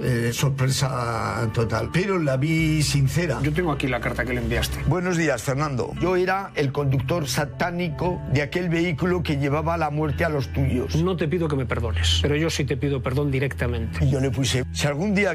sorpresa total. Pero la vi sincera. Yo tengo aquí la carta que le enviaste. Buenos días, Fernando. Yo era el conductor satánico de aquel vehículo que llevaba la muerte a los tuyos. No te pido que me perdones, pero yo sí te pido perdón directamente. Y yo le puse, si algún día